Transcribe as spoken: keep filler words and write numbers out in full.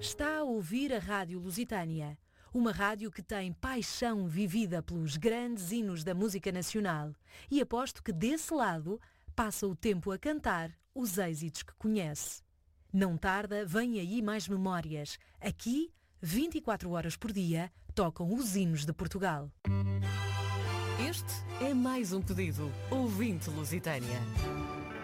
Está a ouvir a Rádio Lusitânia, uma rádio que tem paixão vivida pelos grandes hinos da música nacional, e aposto que desse lado passa o tempo a cantar os êxitos que conhece. Não tarda, vem aí mais memórias. Aqui, vinte e quatro horas por dia, tocam os hinos de Portugal. Este é mais um pedido ouvinte Lusitânia.